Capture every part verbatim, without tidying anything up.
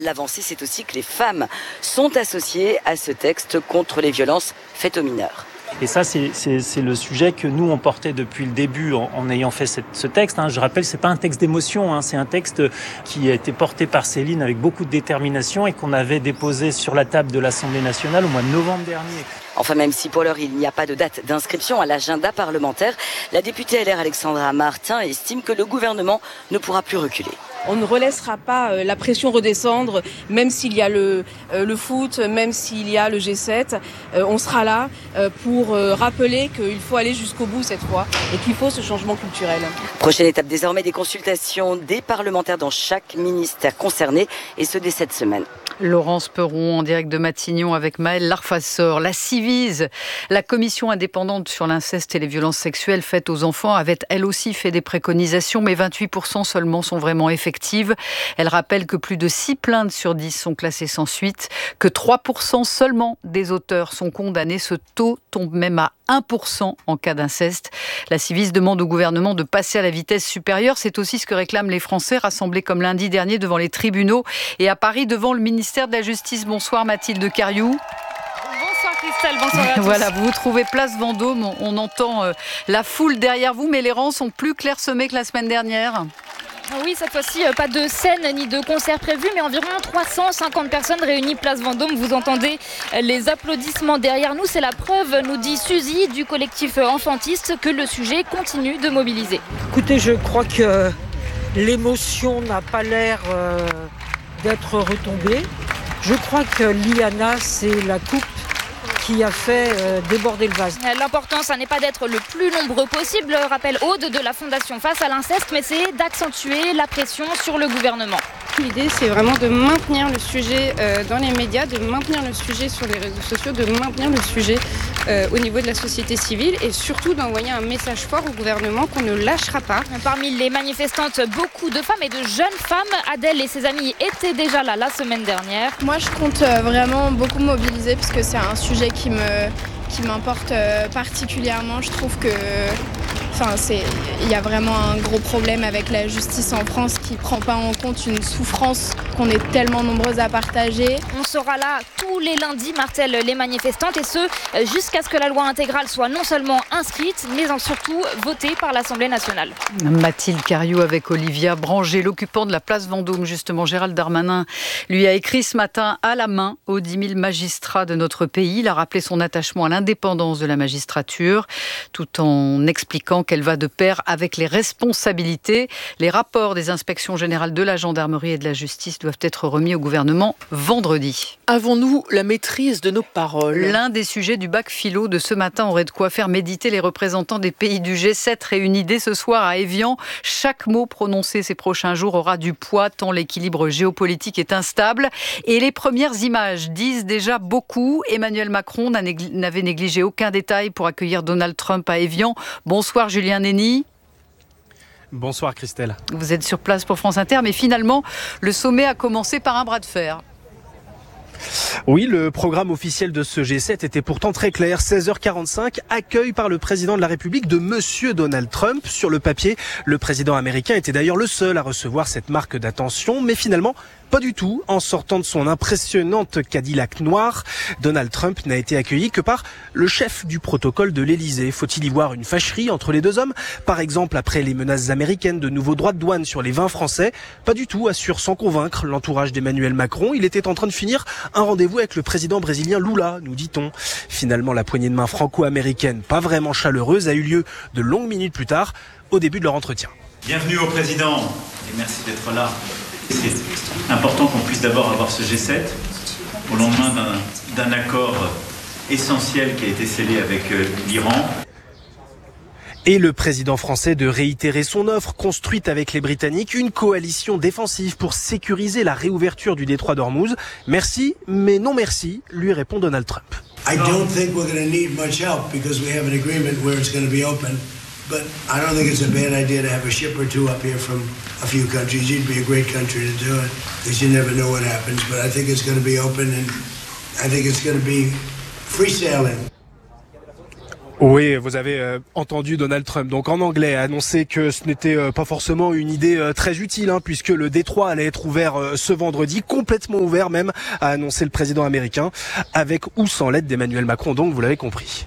L'avancée, c'est aussi que les femmes sont associées à ce texte contre les violences faites aux mineurs. Et ça, c'est, c'est, c'est le sujet que nous, on portait depuis le début en, en ayant fait cette, ce texte. Hein. Je rappelle, c'est pas un texte d'émotion, hein. C'est un texte qui a été porté par Céline avec beaucoup de détermination et qu'on avait déposé sur la table de l'Assemblée nationale au mois de novembre dernier. Enfin, même si pour l'heure, il n'y a pas de date d'inscription à l'agenda parlementaire, la députée L R Alexandra Martin estime que le gouvernement ne pourra plus reculer. On ne relaissera pas la pression redescendre, même s'il y a le, le foot, même s'il y a le G sept. On sera là pour rappeler qu'il faut aller jusqu'au bout cette fois et qu'il faut ce changement culturel. Prochaine étape désormais des consultations des parlementaires dans chaque ministère concerné, et ce dès cette semaine. Laurence Perron en direct de Matignon avec Maëlle Larfassor. La Civise, la commission indépendante sur l'inceste et les violences sexuelles faites aux enfants, avait elle aussi fait des préconisations, mais vingt-huit pour cent seulement sont vraiment effectives. Elle rappelle que plus de six plaintes sur dix sont classées sans suite, que trois pour cent seulement des auteurs sont condamnés. Ce taux tombe même à un pour cent en cas d'inceste. La Civise demande au gouvernement de passer à la vitesse supérieure. C'est aussi ce que réclament les Français rassemblés comme lundi dernier devant les tribunaux et à Paris devant le ministère de la Justice. Bonsoir Mathilde Cariou. Bonsoir Christelle, bonsoir à tous. Voilà, vous vous trouvez place Vendôme. On, on entend euh, la foule derrière vous, mais les rangs sont plus clairsemés que la semaine dernière. Oui, cette fois-ci, pas de scène ni de concert prévu, mais environ trois cent cinquante personnes réunies place Vendôme. Vous entendez les applaudissements derrière nous. C'est la preuve, nous dit Suzy du collectif Enfantiste, que le sujet continue de mobiliser. Écoutez, je crois que l'émotion n'a pas l'air euh, d'être retombée. Je crois que l'I A N A, c'est la coupe qui a fait euh, déborder le vase. L'important, ça n'est pas d'être le plus nombreux possible, rappelle Aude de la Fondation Face à l'inceste, mais c'est d'accentuer la pression sur le gouvernement. L'idée, c'est vraiment de maintenir le sujet euh, dans les médias, de maintenir le sujet sur les réseaux sociaux, de maintenir le sujet euh, au niveau de la société civile et surtout d'envoyer un message fort au gouvernement qu'on ne lâchera pas. Parmi les manifestantes, beaucoup de femmes et de jeunes femmes. Adèle et ses amis étaient déjà là la semaine dernière. Moi, je compte vraiment beaucoup mobiliser parce que c'est un sujet qui me, qui m'importe particulièrement. Je trouve que Enfin, c'est, il y a vraiment un gros problème avec la justice en France qui ne prend pas en compte une souffrance qu'on est tellement nombreuses à partager. On sera là tous les lundis, martèlent les manifestantes, et ce, jusqu'à ce que la loi intégrale soit non seulement inscrite, mais surtout votée par l'Assemblée nationale. Mathilde Cariou avec Olivia Branger, l'occupant de la place Vendôme, justement, Gérald Darmanin, lui a écrit ce matin à la main aux dix mille magistrats de notre pays. Il a rappelé son attachement à l'indépendance de la magistrature, tout en expliquant qu'elle va de pair avec les responsabilités. Les rapports des inspections générales de la gendarmerie et de la justice doivent être remis au gouvernement vendredi. Avons-nous la maîtrise de nos paroles ? L'un des sujets du bac philo de ce matin aurait de quoi faire méditer les représentants des pays du G sept réunis dès ce soir à Évian. Chaque mot prononcé ces prochains jours aura du poids tant l'équilibre géopolitique est instable. Et les premières images disent déjà beaucoup. Emmanuel Macron n'avait négligé aucun détail pour accueillir Donald Trump à Évian. Bonsoir Julien Nény. Bonsoir Christelle. Vous êtes sur place pour France Inter, mais finalement, le sommet a commencé par un bras de fer. Oui, le programme officiel de ce G sept était pourtant très clair. seize heures quarante-cinq, accueil par le président de la République de Monsieur Donald Trump. Sur le papier, le président américain était d'ailleurs le seul à recevoir cette marque d'attention, mais finalement, pas du tout. En sortant de son impressionnante Cadillac noire, Donald Trump n'a été accueilli que par le chef du protocole de l'Élysée. Faut-il y voir une fâcherie entre les deux hommes ? Par exemple, après les menaces américaines de nouveaux droits de douane sur les vins français ? Pas du tout, assure sans convaincre l'entourage d'Emmanuel Macron. Il était en train de finir un rendez-vous avec le président brésilien Lula, nous dit-on. Finalement, la poignée de main franco-américaine, pas vraiment chaleureuse, a eu lieu de longues minutes plus tard, au début de leur entretien. Bienvenue au président et merci d'être là. C'est important qu'on puisse d'abord avoir ce G sept au lendemain d'un, d'un accord essentiel qui a été scellé avec l'Iran. Et le président français de réitérer son offre, construite avec les Britanniques, une coalition défensive pour sécuriser la réouverture du détroit d'Ormuz. Merci, mais non merci, lui répond Donald Trump. I don't think we're going to need much help because we have an agreement where it's going to be open. But I don't think it's a bad idea to have a ship or two up here from a few countries. You'd be a great country to do it because you never know what happens. But I think it's going to be open and I think it's going to be free sailing. Oui, vous avez euh, entendu Donald Trump, donc en anglais, annoncer que ce n'était euh, pas forcément une idée euh, très utile, hein, puisque le détroit allait être ouvert euh, ce vendredi, complètement ouvert même, a annoncé le président américain, avec ou sans l'aide d'Emmanuel Macron, donc vous l'avez compris.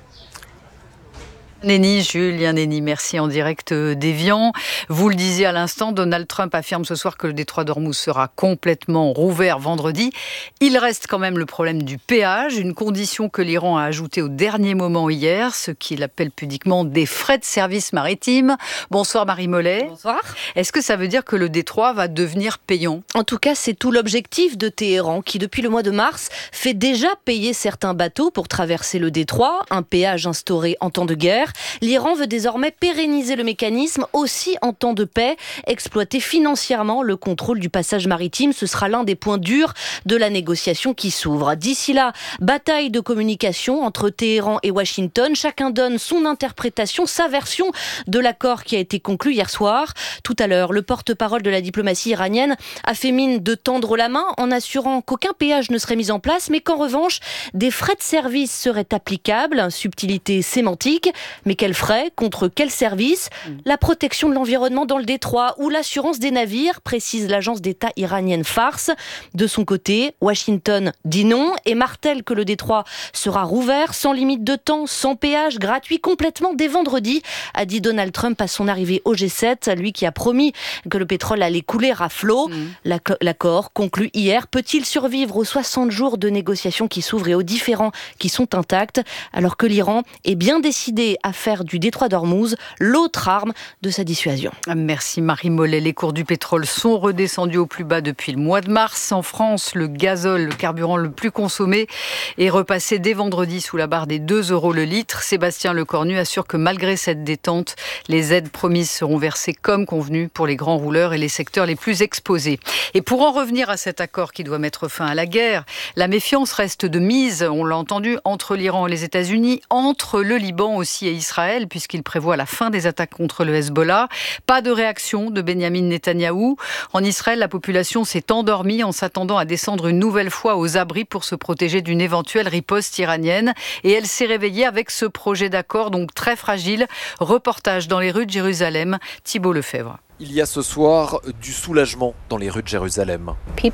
Nenny, Julien Nenny, merci en direct d'Évian. Vous le disiez à l'instant, Donald Trump affirme ce soir que le détroit d'Ormuz sera complètement rouvert vendredi. Il reste quand même le problème du péage, une condition que l'Iran a ajoutée au dernier moment hier, ce qu'il appelle pudiquement des frais de service maritime. Bonsoir Marie Mollet. Bonsoir. Est-ce que ça veut dire que le détroit va devenir payant ? En tout cas, c'est tout l'objectif de Téhéran, qui depuis le mois de mars fait déjà payer certains bateaux pour traverser le détroit, un péage instauré en temps de guerre. L'Iran veut désormais pérenniser le mécanisme aussi en temps de paix, exploiter financièrement le contrôle du passage maritime. Ce sera l'un des points durs de la négociation qui s'ouvre. D'ici là, bataille de communication entre Téhéran et Washington. Chacun donne son interprétation, sa version de l'accord qui a été conclu hier soir. Tout à l'heure, le porte-parole de la diplomatie iranienne a fait mine de tendre la main en assurant qu'aucun péage ne serait mis en place, mais qu'en revanche, des frais de service seraient applicables. Subtilité sémantique. Mais quels frais ? Contre quel service ? La protection de l'environnement dans le détroit ou l'assurance des navires, précise l'agence d'État iranienne Fars. De son côté, Washington dit non et martèle que le détroit sera rouvert sans limite de temps, sans péage, gratuit complètement dès vendredi, a dit Donald Trump à son arrivée au G sept, lui qui a promis que le pétrole allait couler à flot. Mmh. L'accord conclu hier peut-il survivre aux soixante jours de négociations qui s'ouvrent et aux différends qui sont intacts, alors que l'Iran est bien décidé à faire du détroit d'Ormuz l'autre arme de sa dissuasion. Merci Marie Mollet. Les cours du pétrole sont redescendus au plus bas depuis le mois de mars. En France, le gazole, le carburant le plus consommé, est repassé dès vendredi sous la barre des deux euros le litre. Sébastien Lecornu assure que malgré cette détente, les aides promises seront versées comme convenu pour les grands rouleurs et les secteurs les plus exposés. Et pour en revenir à cet accord qui doit mettre fin à la guerre, la méfiance reste de mise, on l'a entendu, entre l'Iran et les États-Unis, entre le Liban aussi et Israël, puisqu'il prévoit la fin des attaques contre le Hezbollah. Pas de réaction de Benyamin Netanyahou. En Israël, la population s'est endormie en s'attendant à descendre une nouvelle fois aux abris pour se protéger d'une éventuelle riposte iranienne. Et elle s'est réveillée avec ce projet d'accord, donc très fragile. Reportage dans les rues de Jérusalem, Thibault Lefebvre. Il y a ce soir du soulagement dans les rues de Jérusalem.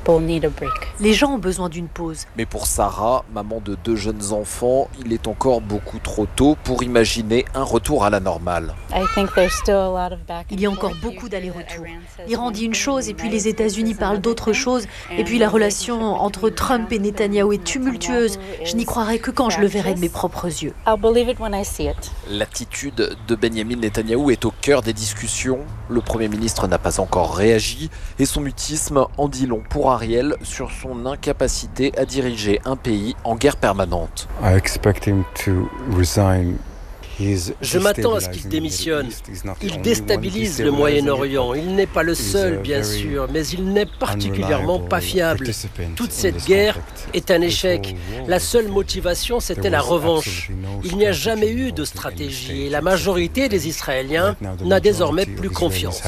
Les gens ont besoin d'une pause. Mais pour Sarah, maman de deux jeunes enfants, il est encore beaucoup trop tôt pour imaginer un retour à la normale. Il y a encore beaucoup d'allers-retours. L'Iran dit une chose et puis les États-Unis parlent d'autre chose. Et puis la relation entre Trump et Netanyahou est tumultueuse. Je n'y croirai que quand je le verrai de mes propres yeux. L'attitude de Benyamin Netanyahou est au cœur des discussions. Le Premier ministre n'a pas encore réagi et son mutisme en dit long pour Ariel sur son incapacité à diriger un pays en guerre permanente. I expect him to resign. Je m'attends à ce qu'il démissionne. Il déstabilise le Moyen-Orient. Il n'est pas le seul, bien sûr, mais il n'est particulièrement pas fiable. Toute cette guerre est un échec. La seule motivation, c'était la revanche. Il n'y a jamais eu de stratégie et la majorité des Israéliens n'a désormais plus confiance.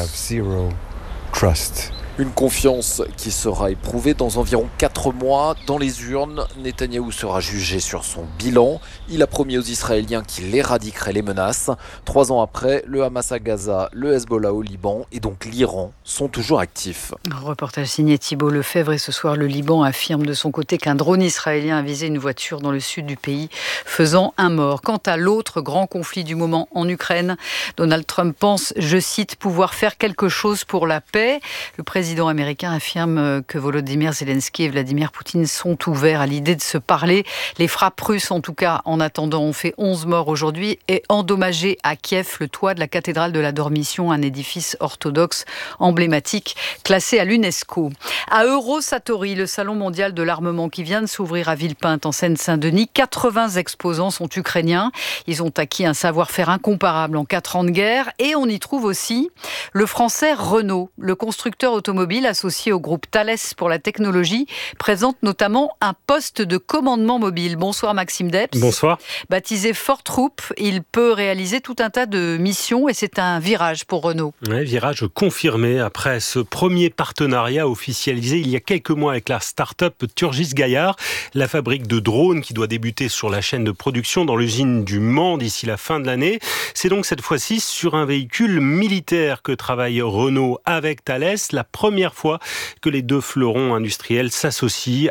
Une confiance qui sera éprouvée dans environ quatre mois. Dans les urnes, Netanyahou sera jugé sur son bilan. Il a promis aux Israéliens qu'il éradiquerait les menaces. Trois ans après, le Hamas à Gaza, le Hezbollah au Liban et donc l'Iran sont toujours actifs. Reportage signé Thibault Lefebvre et ce soir, le Liban affirme de son côté qu'un drone israélien a visé une voiture dans le sud du pays, faisant un mort. Quant à l'autre grand conflit du moment en Ukraine, Donald Trump pense, je cite, pouvoir faire quelque chose pour la paix. Le président Le président américain affirme que Volodymyr Zelensky et Vladimir Poutine sont ouverts à l'idée de se parler. Les frappes russes, en tout cas, en attendant, ont fait onze morts aujourd'hui et endommagé à Kiev le toit de la cathédrale de la Dormition, un édifice orthodoxe emblématique classé à l'UNESCO. À Eurosatory, le salon mondial de l'armement qui vient de s'ouvrir à Villepinte en Seine-Saint-Denis, quatre-vingts exposants sont ukrainiens. Ils ont acquis un savoir-faire incomparable en quatre ans de guerre et on y trouve aussi le français Renault, le constructeur automobile automobile associée au groupe Thales pour la technologie présente notamment un poste de commandement mobile. Bonsoir Maxime Depps. Bonsoir. Baptisé Fortroop, il peut réaliser tout un tas de missions et c'est un virage pour Renault. Ouais, virage confirmé après ce premier partenariat officialisé il y a quelques mois avec la start-up Turgis Gaillard, la fabrique de drones qui doit débuter sur la chaîne de production dans l'usine du Mans d'ici la fin de l'année. C'est donc cette fois-ci sur un véhicule militaire que travaille Renault avec Thales, la première fois que les deux fleurons industriels s'associent